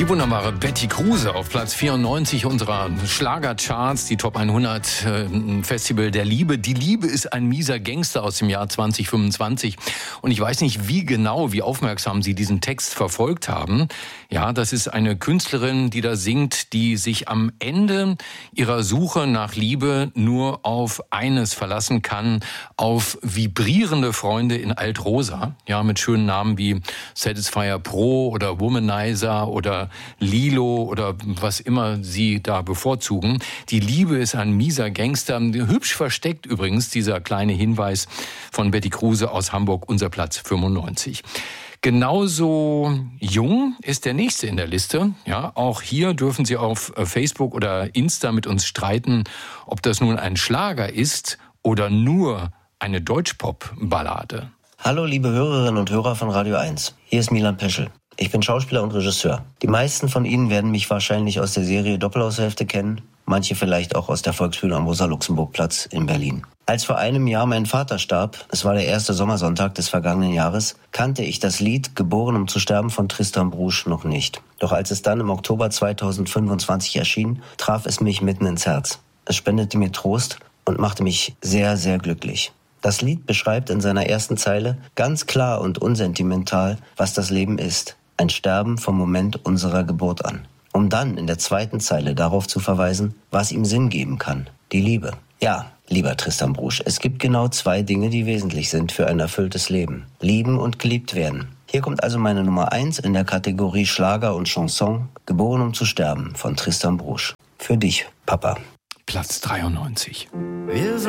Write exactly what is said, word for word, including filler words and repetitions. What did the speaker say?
Die wunderbare Betty Kruse auf Platz vierundneunzig unserer Schlagercharts, die Top hundert äh, Festival der Liebe. Die Liebe ist ein mieser Gangster aus dem Jahr zwanzig fünfundzwanzig. Und ich weiß nicht, wie genau, wie aufmerksam Sie diesen Text verfolgt haben. Ja, das ist eine Künstlerin, die da singt, die sich am Ende ihrer Suche nach Liebe nur auf eines verlassen kann, auf vibrierende Freunde in Altrosa. Ja, mit schönen Namen wie Satisfyer Pro oder Womanizer oder Lilo oder was immer Sie da bevorzugen. Die Liebe ist ein mieser Gangster. Hübsch versteckt übrigens dieser kleine Hinweis von Betty Kruse aus Hamburg, unser Platz fünfundneunzig. Genauso jung ist der nächste in der Liste. Ja, auch hier dürfen Sie auf Facebook oder Insta mit uns streiten, ob das nun ein Schlager ist oder nur eine Deutschpop-Ballade. Hallo liebe Hörerinnen und Hörer von Radio eins. Hier ist Milan Peschel. Ich bin Schauspieler und Regisseur. Die meisten von Ihnen werden mich wahrscheinlich aus der Serie Doppelhaushälfte kennen, manche vielleicht auch aus der Volksbühne am Rosa-Luxemburg-Platz in Berlin. Als vor einem Jahr mein Vater starb, es war der erste Sommersonntag des vergangenen Jahres, kannte ich das Lied Geboren um zu sterben von Tristan Brusch noch nicht. Doch als es dann im Oktober zweitausendfünfundzwanzig erschien, traf es mich mitten ins Herz. Es spendete mir Trost und machte mich sehr, sehr glücklich. Das Lied beschreibt in seiner ersten Zeile ganz klar und unsentimental, was das Leben ist. Ein Sterben vom Moment unserer Geburt an. Um dann in der zweiten Zeile darauf zu verweisen, was ihm Sinn geben kann. Die Liebe. Ja, lieber Tristan Brusch, es gibt genau zwei Dinge, die wesentlich sind für ein erfülltes Leben. Lieben und geliebt werden. Hier kommt also meine Nummer eins in der Kategorie Schlager und Chanson. Geboren um zu sterben von Tristan Brusch. Für dich, Papa. Platz dreiundneunzig. Wir